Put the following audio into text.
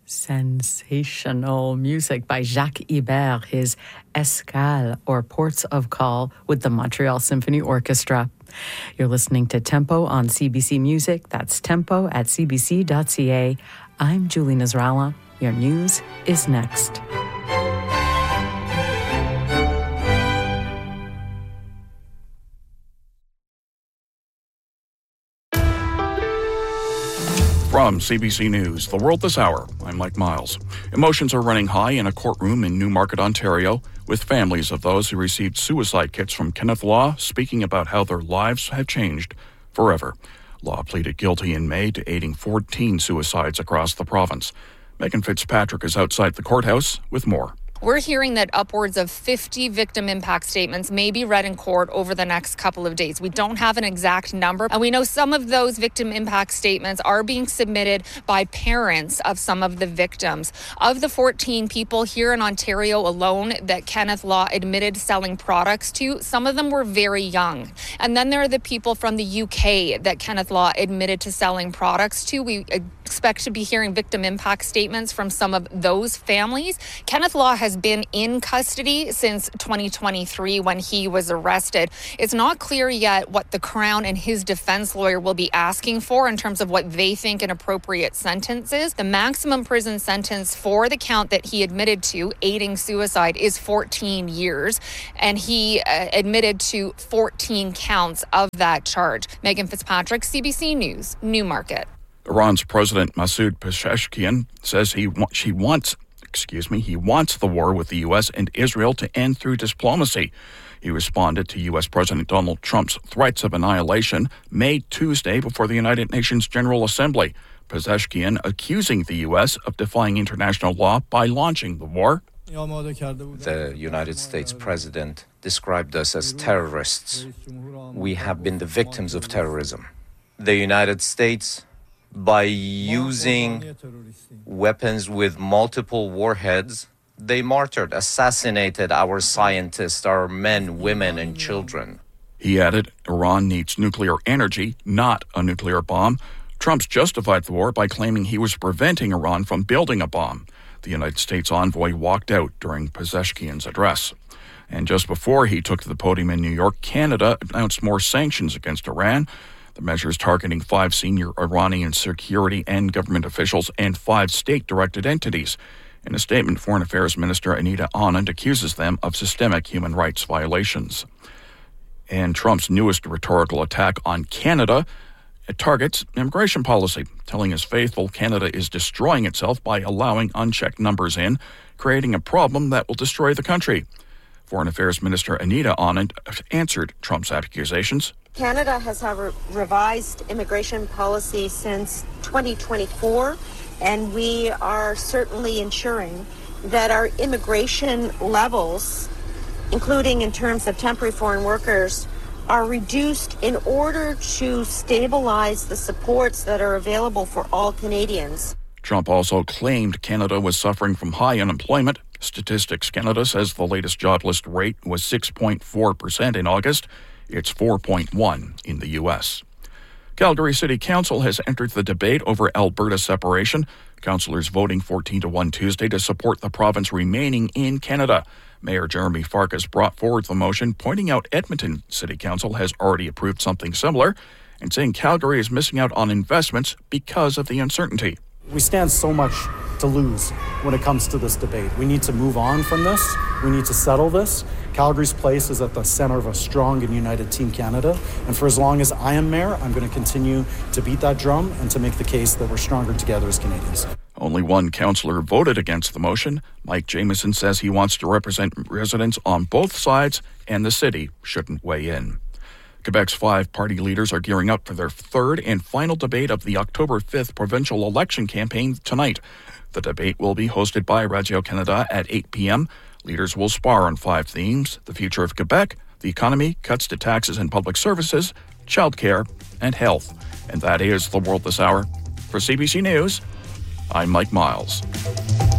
Sensational music by Jacques Ibert, his Escale, or Ports of Call, with the Montreal Symphony Orchestra. You're listening to Tempo on CBC Music. That's tempo at cbc.ca. I'm Julie Nasrallah. Your news is next. From CBC News, The World This Hour, I'm Mike Miles. Emotions are running high in a courtroom in Newmarket, Ontario, with families of those who received suicide kits from Kenneth Law speaking about how their lives have changed forever. Law pleaded guilty in May to aiding 14 suicides across the province. Megan Fitzpatrick is outside the courthouse with more. We're hearing that upwards of 50 victim impact statements may be read in court over the next couple of days. We don't have an exact number, and we know some of those victim impact statements are being submitted by parents of some of the victims. Of the 14 people here in Ontario alone that Kenneth Law admitted selling products to, some of them were very young. And then there are the people from the UK that Kenneth Law admitted to selling products to. We expect to be hearing victim impact statements from some of those families. Kenneth Law has been in custody since 2023 when he was arrested. It's not clear yet what the Crown and his defense lawyer will be asking for in terms of what they think an appropriate sentence is. The maximum prison sentence for the count that he admitted to, aiding suicide, is 14 years, and he admitted to 14 counts of that charge. Megan Fitzpatrick, CBC News, Newmarket. Iran's President Masoud Pezeshkian says he wants the war with the U.S. and Israel to end through diplomacy. He responded to U.S. President Donald Trump's threats of annihilation made Tuesday before the United Nations General Assembly. Pezeshkian accusing the U.S. of defying international law by launching the war. The United States president described us as terrorists. We have been the victims of terrorism. The United States, by using weapons with multiple warheads, they martyred, assassinated our scientists, our men, women, and children. He added, Iran needs nuclear energy, not a nuclear bomb. Trump's justified the war by claiming he was preventing Iran from building a bomb. The United States envoy walked out during Pezeshkian's address. And just before he took to the podium in New York, Canada announced more sanctions against Iran. The measures targeting 5 senior Iranian security and government officials and 5 state-directed entities. In a statement, Foreign Affairs Minister Anita Anand accuses them of systemic human rights violations. And Trump's newest rhetorical attack on Canada, it targets immigration policy, telling his faithful Canada is destroying itself by allowing unchecked numbers in, creating a problem that will destroy the country. Foreign Affairs Minister Anita Anand answered Trump's accusations. Canada has had a revised immigration policy since 2024, and we are certainly ensuring that our immigration levels, including in terms of temporary foreign workers, are reduced in order to stabilize the supports that are available for all Canadians. Trump also claimed Canada was suffering from high unemployment. Statistics Canada says the latest jobless rate was 6.4% in August. It's 4.1% in the U.S. Calgary City Council has entered the debate over Alberta separation. Councillors voting 14-1 Tuesday to support the province remaining in Canada. Mayor Jeremy Farkas brought forward the motion, pointing out Edmonton City Council has already approved something similar and saying Calgary is missing out on investments because of the uncertainty. We stand so much to lose when it comes to this debate. We need to move on from this. We need to settle this. Calgary's place is at the center of a strong and united Team Canada. And for as long as I am mayor, I'm going to continue to beat that drum and to make the case that we're stronger together as Canadians. Only one councillor voted against the motion. Mike Jamieson says he wants to represent residents on both sides and the city shouldn't weigh in. Quebec's 5 party leaders are gearing up for their third and final debate of the October 5th provincial election campaign tonight. The debate will be hosted by Radio-Canada at 8 p.m. Leaders will spar on 5 themes: the future of Quebec, the economy, cuts to taxes and public services, childcare, and health. And that is The World This Hour. For CBC News, I'm Mike Miles.